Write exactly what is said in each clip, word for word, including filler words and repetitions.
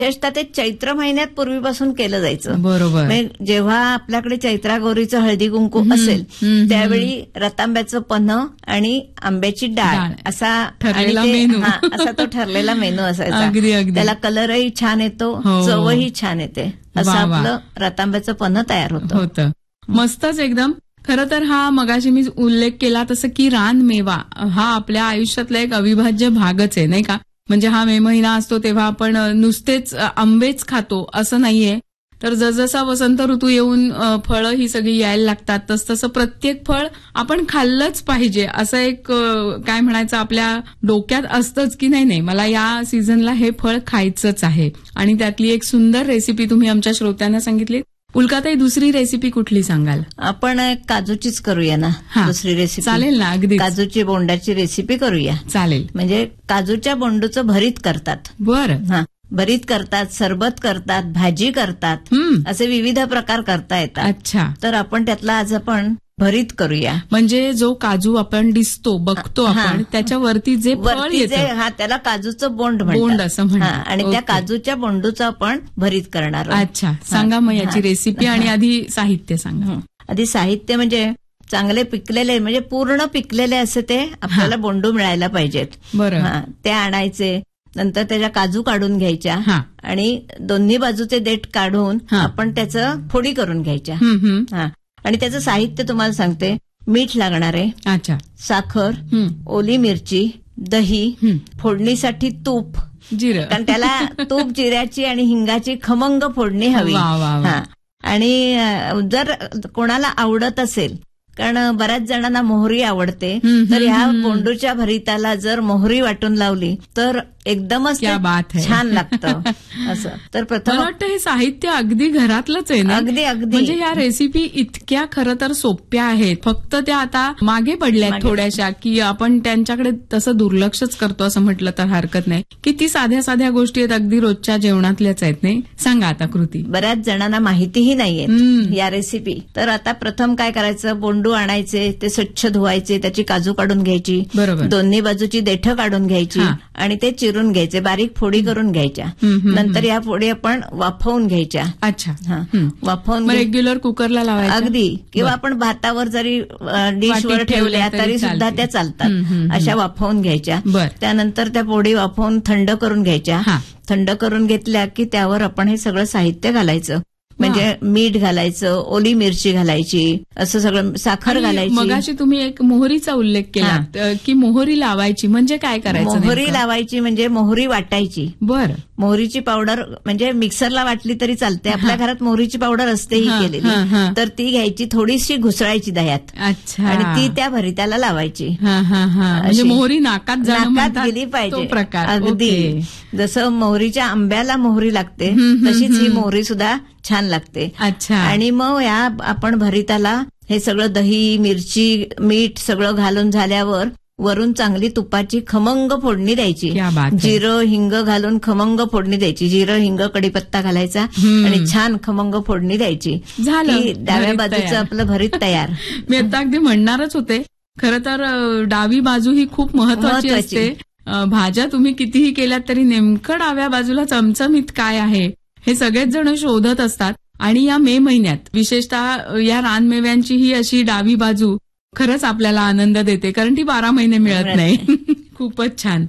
विशेषतः ते चैत्र महिन्यात पूर्वीपासून केलं जायचं. बरोबर. म्हणजे जेव्हा आपल्याकडे चैत्रा गौरीचं हळदी कुंकू असेल त्यावेळी रतांब्याचं पन्ह आणि आंब्याची डाळ असा ठरलेला मेनू असा तो ठरलेला मेनू असायचा. अगदी अगदी. त्याला कलरही छान येतो, चवही छान येते, असं आपलं रतांब्याचं पन्ह तयार होतं. होतं मस्तच एकदम. खरं तर हा मगाशी मी उल्लेख केला तसं की रानमेवा हा आपल्या आयुष्यातला एक अविभाज्य भागच आहे, नाही का? म्हणजे हा मे महिना असतो तेव्हा आपण नुसतेच आंबेच खातो असं नाहीये, तर जसजसा वसंत ऋतू येऊन फळं ही सगळी यायला लागतात तस तसं प्रत्येक फळ आपण खाल्लंच पाहिजे असं एक काय म्हणायचं आपल्या डोक्यात असतंच की नाही नाही मला या सीझनला हे फळ खायचंच आहे. आणि त्यातली एक सुंदर रेसिपी तुम्ही आमच्या श्रोत्यांना सांगितली. उल्काताई, दुसरी रेसिपी कुठली सांगाल? आपण काजूचीच करूया ना दुसरी रेसिपी. चालेल ना? अगदी काजूची बोंडाची रेसिपी करूया. चालेल. म्हणजे काजूच्या बोंडूचं भरीत करतात. बरं. हा, भरीत करतात, सरबत करतात, भाजी करतात, असे विविध प्रकार करता येतात. अच्छा. तर आपण त्यातला आज आपण भरीत करूया. म्हणजे जो काजू आपण दिसतो बघतो आपण त्याच्यावरती जे फळ येतं हा त्याला काजूचं बोंड बोंड असं म्हणतात. आणि त्या काजूच्या बोंडूचं आपण भरीत करणार. अच्छा, सांगा मग याची रेसिपी आणि आधी साहित्य सांगा. आधी साहित्य म्हणजे चांगले पिकलेले म्हणजे पूर्ण पिकलेले असे ते आपल्याला बोंडू मिळायला पाहिजेत. बरं. ते आणायचे, नंतर त्याच्या काजू काढून घ्यायच्या आणि दोन्ही बाजूचे देठ काढून आपण त्याचं फोडी करून घ्यायच्या. हा, आणि त्याचं साहित्य तुम्हाला सांगते. मीठ लागणार आहे. अच्छा. साखर, ओली मिरची, दही, फोडणीसाठी तूप, जिरं, कारण त्याला तूप, जिऱ्याची आणि हिंगाची खमंग फोडणी हवी. हा, आणि जर कोणाला आवडत असेल, कारण बऱ्याच जणांना मोहरी आवडते, तर ह्या बोंडूच्या भरीताला जर मोहरी वाटून लावली तर एकदमच छान लागतं. असं तर प्रथम वाटतं हे साहित्य अगदी घरातलंच आहे ना. अगदी अगदी. म्हणजे ह्या रेसिपी इतक्या खरं तर सोप्या आहेत, फक्त त्या आता मागे पडल्या थोड्याशा की आपण त्यांच्याकडे तसं दुर्लक्षच करतो असं म्हटलं तर हरकत नाही. किती साध्या साध्या गोष्टी आहेत, अगदी रोजच्या जेवणातल्याच आहेत. नाही, सांगा आता कृती. बऱ्याच जणांना माहितीही नाहीये या रेसिपी. तर आता प्रथम काय करायचं, बोंडू आणायचे, ते स्वच्छ धुवायचे, त्याची काजू काढून घ्यायची. बरोबर. दोन्ही बाजूची देठं काढून घ्यायची आणि ते चिरून घ्यायचे, बारीक फोडी करून घ्यायच्या. नंतर या फोडी आपण वाफवून घ्यायच्या. अच्छा. वाफवून रेग्युलर कुकरला लावायच्या अगदी, किंवा आपण भातावर जरी डिशवर ठेवल्या तरी सुद्धा त्या चालतात. अशा वाफवून घ्यायच्या. त्यानंतर त्या फोडी वाफवून थंड करून घ्यायच्या. थंड करून घेतल्या की त्यावर आपण हे सगळं साहित्य घालायचं. म्हणजे मीठ घालायचं, ओली मिरची घालायची, असं सगळं, साखर घालायची. मगाशी तुम्ही एक मोहरीचा उल्लेख केला की मोहरी लावायची, म्हणजे काय करायचं? मोहरी लावायची म्हणजे मोहरी वाटायची. बरं. मोहरीची पावडर म्हणजे मिक्सरला वाटली तरी चालते, आपल्या घरात मोहरीची पावडर असते ही केलेली, तर ती घ्यायची, थोडीशी घुसळायची दह्यात. अच्छा. आणि ती त्या भरिताला लावायची. म्हणजे मोहरी नाकात नाकात गेली पाहिजे. प्रकार अगदी जसं मोहरीच्या आंब्याला मोहरी लागते तशीच ही मोहरी सुद्धा छान लागते. अच्छा. आणि मग या आपण भरिताला हे सगळं दही, मिरची, मीठ सगळं घालून झाल्यावर वरून चांगली तुपाची खमंग फोडणी द्यायची. जिरं, हिंग घालून खमंग फोडणी द्यायची. जिरं, हिंग, कढीपत्ता घालायचा आणि छान खमंग फोडणी द्यायची. झालं, डाव्या बाजूचं आपलं भरीत तयार. मी आता अगदी म्हणणारच होते, खरं तर डावी बाजू ही खूप महत्वाची असते. भाज्या तुम्ही कितीही केल्यात तरी नेमकं डाव्या बाजूला चमचमीत काय आहे हे सगळेच जण शोधत असतात. आणि या मे महिन्यात विशेषतः या रानमेव्यांची ही अशी डावी बाजू खरंच आपल्याला आनंद देते, कारण ती बारा महिने मिळत नाही. खूपच छान.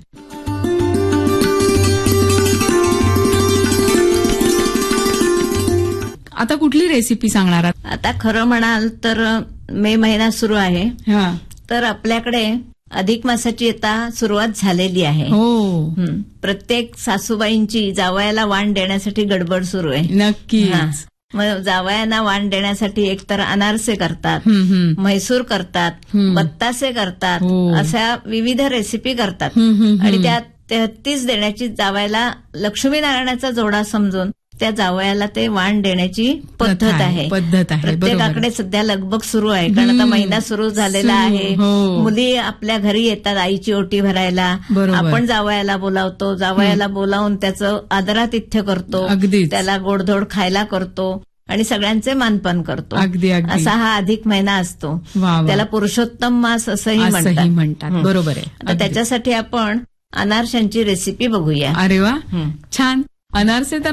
आता कुठली रेसिपी सांगणार? आता खरं म्हणाल तर मे महिना सुरू आहे, तर आपल्याकडे अधिक मासाची आता सुरुवात झालेली आहे. हो. प्रत्येक सासूबाईंची जावयाला वाण देण्यासाठी गडबड सुरू आहे. नक्की. मग जावयांना वाण देण्यासाठी एकतर अनारसे करतात, म्हैसूर करतात, बत्तासे करतात, अशा विविध रेसिपी करतात. आणि त्या तेहतीस देण्याची जावयाला लक्ष्मीनारायणाचा जोडा समजून त्या जावयाला ते वाण देण्याची पद्धत आहे. पद्धत आहे. प्रत्येकाकडे सध्या लगबग सुरू आहे, कारण आता महिना सुरू झालेला आहे. मुली आपल्या घरी येतात आईची ओटी भरायला. आपण जावयाला बोलावतो, जावयाला बोलावून त्याचं आदरातिथ्य करतो, त्याला गोडधोड खायला करतो आणि सगळ्यांचे मानपान करतो. असा हा अधिक महिना असतो. त्याला पुरुषोत्तम मास असंही म्हणतात. बरोबर आहे. त्याच्यासाठी आपण अनारशांची रेसिपी बघूया. अरे वा, छान. अनारसे तर